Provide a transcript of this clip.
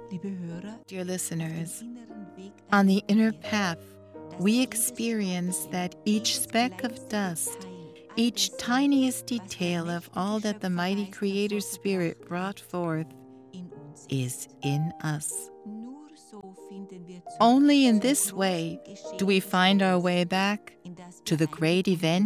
Dear listeners, on the inner path, we experience that each speck of dust, each tiniest detail of all that the mighty Creator Spirit brought forth, is in us. Only in this way do we find our way back to the great event